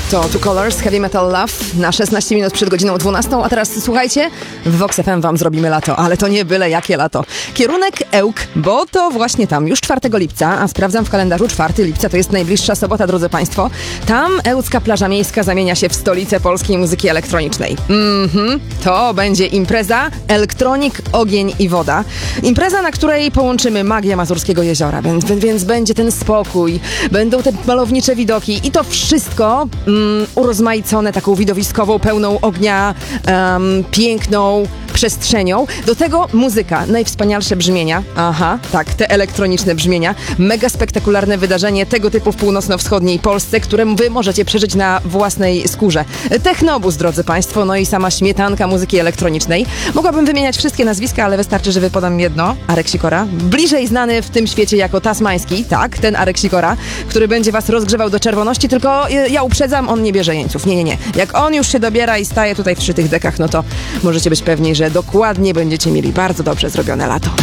To Two Colors, Heavy Metal Love na 16 minut przed godziną 12, a teraz słuchajcie, w Vox FM wam zrobimy lato, ale to nie byle jakie lato. Kierunek Ełk, bo to właśnie tam, już 4 lipca, a sprawdzam w kalendarzu 4 lipca, to jest najbliższa sobota, drodzy państwo, tam ełcka plaża miejska zamienia się w stolicę polskiej muzyki elektronicznej. To będzie impreza Elektronik, Ogień i Woda. Impreza, na której połączymy magię Mazurskiego Jeziora, więc będzie ten spokój, będą te malownicze widoki i to wszystko urozmaicone taką widowiskową, pełną ognia, piękną przestrzenią. Do tego muzyka, najwspanialsze brzmienia. Aha, tak, te elektroniczne brzmienia. Mega spektakularne wydarzenie tego typu w północno-wschodniej Polsce, które wy możecie przeżyć na własnej skórze. Technobus, drodzy państwo, no i sama śmietanka muzyki elektronicznej. Mogłabym wymieniać wszystkie nazwiska, ale wystarczy, że wypodam jedno. Arek Sikora. Bliżej znany w tym świecie jako Tasmański. Tak, ten Arek Sikora, który będzie was rozgrzewał do czerwoności, tylko ja uprzedzam, on nie bierze jeńców. Nie. Jak on już się dobiera i staje tutaj w 3 dekach, no to możecie być pewni, że dokładnie będziecie mieli bardzo dobrze zrobione lato.